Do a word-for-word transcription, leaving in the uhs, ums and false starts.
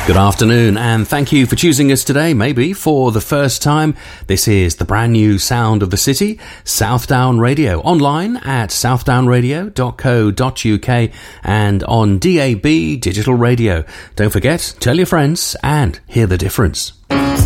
Good afternoon, and thank you for choosing us today, maybe for the first time. This is the brand new sound of the city, Southdown Radio, online at southdown radio dot co dot uk and on D A B digital radio. Don't forget, tell your friends and hear the difference.